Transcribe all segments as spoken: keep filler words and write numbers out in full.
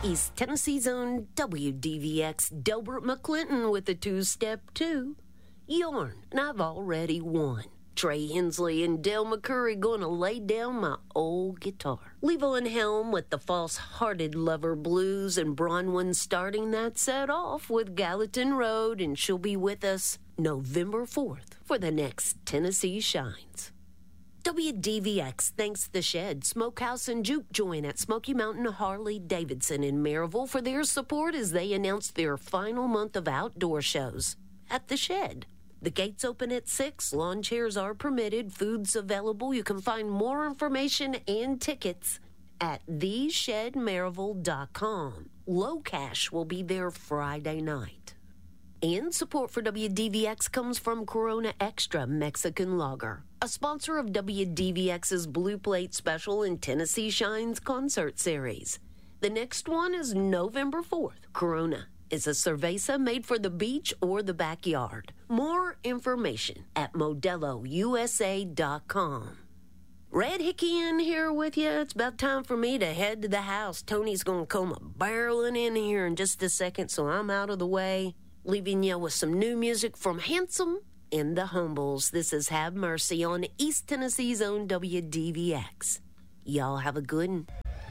East Tennessee's own W D V X, Delbert McClinton with the two-step two. Yarn, and I've already won. Trey Hensley and Dale McCurry gonna lay down my old guitar. Levo Helm with the False-Hearted Lover Blues, and Bronwyn starting that set off with Gallatin Road, and she'll be with us November fourth for the next Tennessee Shines. W D V X thanks The Shed, Smokehouse, and Juke Joint at Smoky Mountain Harley-Davidson in Maryville for their support as they announced their final month of outdoor shows at The Shed. The gates open at six, lawn chairs are permitted, food's available. You can find more information and tickets at the shed maryville dot com. Low Cash will be there Friday night. And support for W D V X comes from Corona Extra Mexican Lager, a sponsor of W D V X's Blue Plate Special and Tennessee Shines concert series. The next one is November fourth. Corona is a cerveza made for the beach or the backyard. More information at modelo u s a dot com. Red Hickey in here with you. It's about time for me to head to the house. Tony's going to come barreling in here in just a second, so I'm out of the way, leaving you with some new music from Handsome and the Humbles. This is Have Mercy on East Tennessee's own W D V X. Y'all have a good one.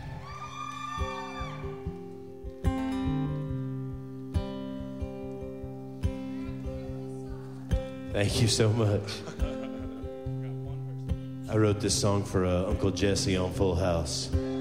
Thank you so much. I wrote this song for uh, Uncle Jesse on Full House.